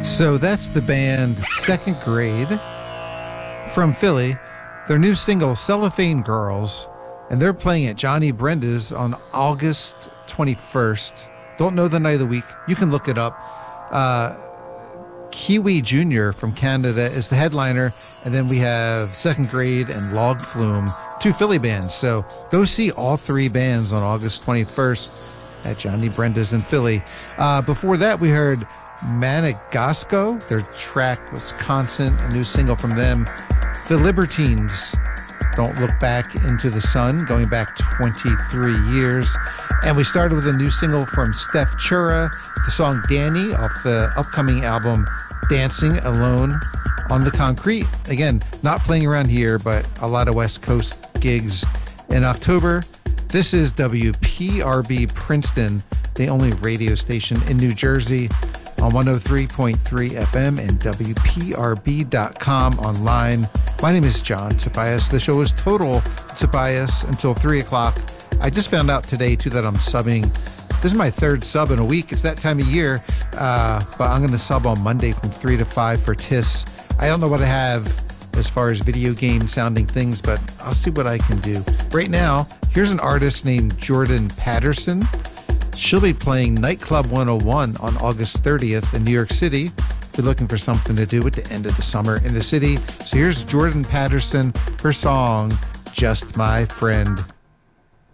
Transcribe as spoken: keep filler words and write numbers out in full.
So that's the band Second Grade from Philly. Their new single, Cellophane Girls, and they're playing at Johnny Brenda's on August twenty-first. Don't know the night of the week. You can look it up. Uh, Kiwi Junior from Canada is the headliner, and then we have Second Grade and Log Flume, two Philly bands. So go see all three bands on August twenty-first at Johnny Brenda's in Philly. Uh, before that, we heard Madagasco, their track Wisconsin, a new single from them. The Libertines, Don't Look Back into the Sun, going back twenty-three years. And we started with a new single from Steph Chura, the song Danny off the upcoming album Dancing Alone on the Concrete. Again, not playing around here, but a lot of West Coast gigs in October. This is W P R B Princeton, the only radio station in New Jersey, on one oh three point three F M and W P R B dot com online. My name is John Tobias. The show is Total Tobias until three o'clock. I just found out today, too, that I'm subbing. This is my third sub in a week. It's that time of year, uh, but I'm going to sub on Monday from three to five for T I S. I don't know what I have as far as video game sounding things, but I'll see what I can do. Right now, here's an artist named Jordan Patterson. She'll be playing Nightclub one oh one on August thirtieth in New York City. If you're looking for something to do at the end of the summer in the city. So here's Jordan Patterson, her song, Just My Friend.